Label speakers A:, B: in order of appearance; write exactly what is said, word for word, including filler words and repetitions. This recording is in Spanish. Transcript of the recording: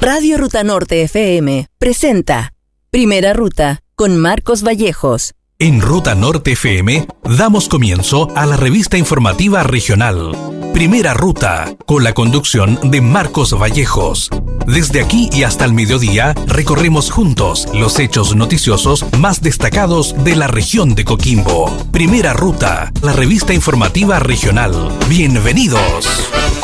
A: Radio Ruta Norte F M presenta Primera Ruta con Marcos Vallejos.
B: En Ruta Norte F M damos comienzo a la revista informativa regional Primera Ruta, con la conducción de Marcos Vallejos. Desde aquí y hasta el mediodía recorremos juntos los hechos noticiosos más destacados de la región de Coquimbo. Primera Ruta, la revista informativa regional. Bienvenidos.